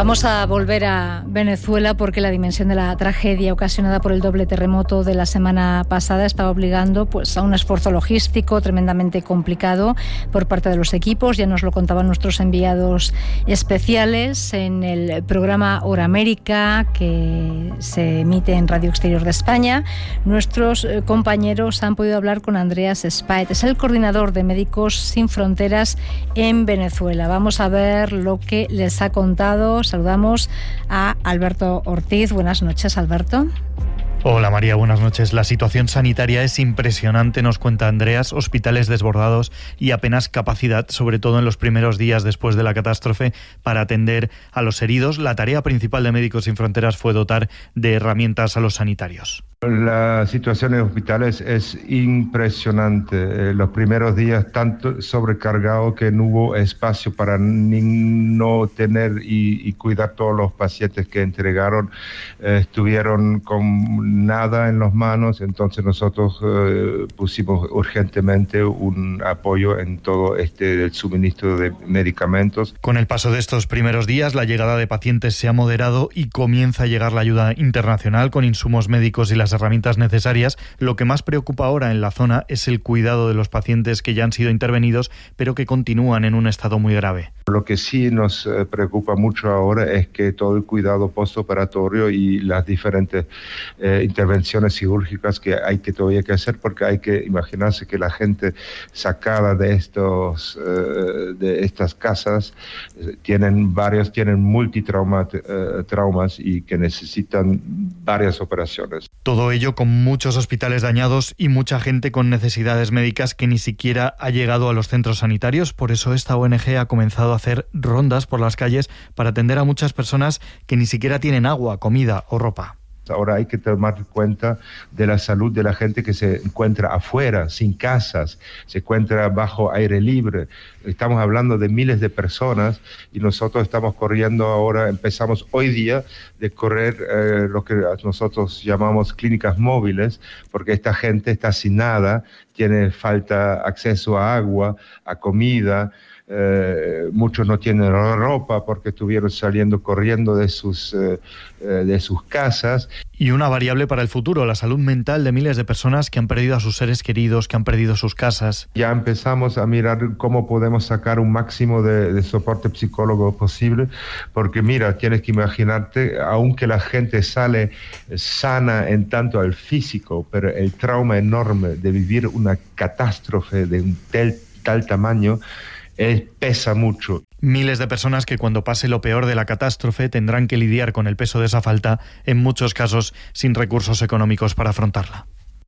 Vamos a volver a Venezuela porque la dimensión de la tragedia ocasionada por el doble terremoto de la semana pasada está obligando a un esfuerzo logístico tremendamente complicado por parte de los equipos. Ya nos lo contaban nuestros enviados especiales en el programa Hora América, que se emite en Radio Exterior de España. Nuestros compañeros han podido hablar con Andreas Spaet, es el coordinador de Médicos Sin Fronteras en Venezuela. Vamos a ver lo que les ha contado. Saludamos a Alberto Ortiz. Buenas noches, Alberto. Hola María, buenas noches. La situación sanitaria es impresionante, nos cuenta Andreas. Hospitales desbordados y apenas capacidad, sobre todo en los primeros días después de la catástrofe, para atender a los heridos. La tarea principal de Médicos Sin Fronteras fue dotar de herramientas a los sanitarios. La situación en hospitales es impresionante. Los primeros días tanto sobrecargado que no hubo espacio para no tener y cuidar todos los pacientes que entregaron. Estuvieron con nada en las manos, entonces nosotros pusimos urgentemente un apoyo en todo el suministro de medicamentos. Con el paso de estos primeros días, la llegada de pacientes se ha moderado y comienza a llegar la ayuda internacional con insumos médicos y las herramientas necesarias. Lo que más preocupa ahora en la zona es el cuidado de los pacientes que ya han sido intervenidos, pero que continúan en un estado muy grave. Lo que sí nos preocupa mucho ahora es que todo el cuidado postoperatorio y las diferentes intervenciones quirúrgicas que hay que todavía que hacer, porque hay que imaginarse que la gente sacada de estas casas tienen multitraumas y que necesitan varias operaciones. Todo ello con muchos hospitales dañados y mucha gente con necesidades médicas que ni siquiera ha llegado a los centros sanitarios. Por eso esta ONG ha comenzado a hacer rondas por las calles para atender a muchas personas que ni siquiera tienen agua, comida o ropa. Ahora hay que tomar cuenta de la salud de la gente que se encuentra afuera, sin casas, se encuentra bajo aire libre. Estamos hablando de miles de personas y nosotros estamos corriendo ahora, empezamos hoy día de correr lo que nosotros llamamos clínicas móviles, porque esta gente está sin nada, tiene falta acceso a agua, a comida. Muchos no tienen ropa porque estuvieron saliendo corriendo de sus casas. Y una variable para el futuro, la salud mental de miles de personas que han perdido a sus seres queridos, que han perdido sus casas. Ya empezamos a mirar cómo podemos sacar un máximo de soporte psicólogo posible, porque mira, tienes que imaginarte, aunque la gente sale sana en tanto al físico, pero el trauma enorme de vivir una catástrofe de un tal tamaño pesa mucho. Miles de personas que cuando pase lo peor de la catástrofe tendrán que lidiar con el peso de esa falta, en muchos casos sin recursos económicos para afrontarla.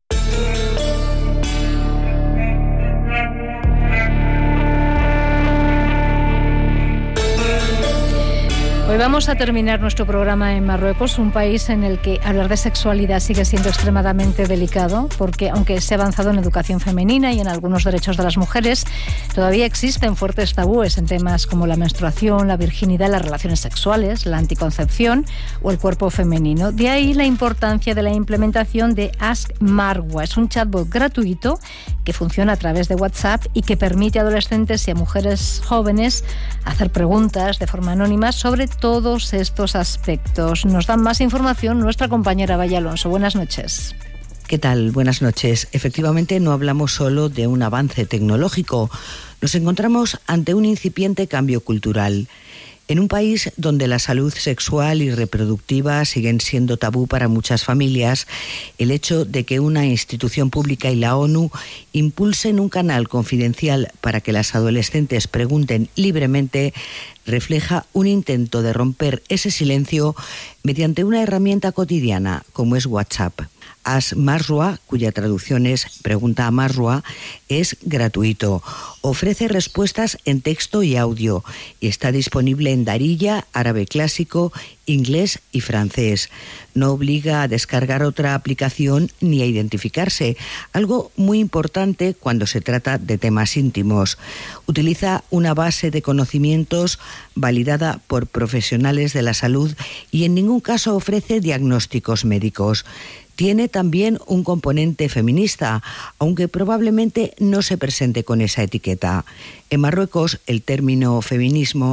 Hoy vamos a terminar nuestro programa en Marruecos, un país en el que hablar de sexualidad sigue siendo extremadamente delicado, porque aunque se ha avanzado en educación femenina y en algunos derechos de las mujeres, todavía existen fuertes tabúes en temas como la menstruación, la virginidad, las relaciones sexuales, la anticoncepción o el cuerpo femenino. De ahí la importancia de la implementación de Ask Marwa. Es un chatbot gratuito que funciona a través de WhatsApp y que permite a adolescentes y a mujeres jóvenes hacer preguntas de forma anónima sobre todos estos aspectos. Nos dan más información nuestra compañera Vaya Alonso. Buenas noches. ¿Qué tal? Buenas noches. Efectivamente, no hablamos solo de un avance tecnológico. Nos encontramos ante un incipiente cambio cultural. En un país donde la salud sexual y reproductiva siguen siendo tabú para muchas familias, el hecho de que una institución pública y la ONU impulsen un canal confidencial para que las adolescentes pregunten libremente refleja un intento de romper ese silencio mediante una herramienta cotidiana como es WhatsApp. Ask Marwa, cuya traducción es Pregunta a Marwa, es gratuito. Ofrece respuestas en texto y audio y está disponible en Darija, árabe clásico, inglés y francés. No obliga a descargar otra aplicación ni a identificarse, algo muy importante cuando se trata de temas íntimos. Utiliza una base de conocimientos validada por profesionales de la salud y en ningún caso ofrece diagnósticos médicos. Tiene también un componente feminista, aunque probablemente no se presente con esa etiqueta. En Marruecos, el término feminismo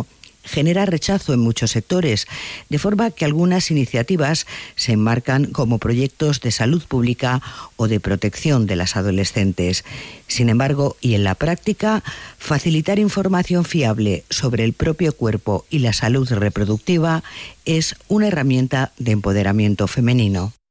genera rechazo en muchos sectores, de forma que algunas iniciativas se enmarcan como proyectos de salud pública o de protección de las adolescentes. Sin embargo, y en la práctica, facilitar información fiable sobre el propio cuerpo y la salud reproductiva es una herramienta de empoderamiento femenino.